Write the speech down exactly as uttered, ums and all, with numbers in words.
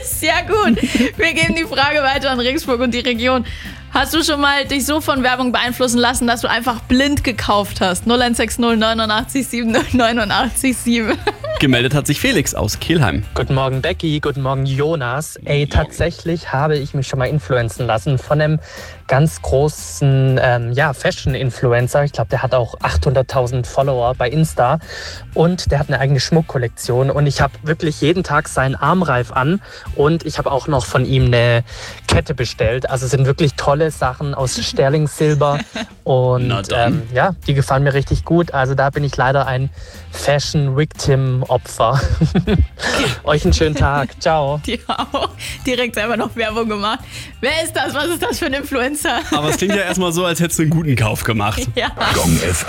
Sehr gut. Wir geben die Frage weiter an Regensburg und die Region. Hast du schon mal dich so von Werbung beeinflussen lassen, dass du einfach blind gekauft hast? null eins sechs null neunundachtzig sieben null neunundachtzig sieben. Gemeldet hat sich Felix aus Kelheim. Guten Morgen Becky, guten Morgen Jonas. Ey, tatsächlich habe ich mich schon mal influenzen lassen von einem ganz großen ähm, ja, Fashion-Influencer. Ich glaube, der hat auch achthunderttausend Follower bei Insta und der hat eine eigene Schmuckkollektion und ich habe wirklich jeden Tag seinen Armreif an und ich habe auch noch von ihm eine Kette bestellt. Also es sind wirklich tolle Sachen aus Sterlingsilber und ähm, ja, die gefallen mir richtig gut. Also da bin ich leider ein Fashion-Victim-Opfer. Euch einen schönen Tag. Ciao. Die auch direkt selber noch Werbung gemacht. Wer ist das? Was ist das für ein Influencer? Aber es klingt ja erstmal so, als hättest du einen guten Kauf gemacht. Ja. Gong F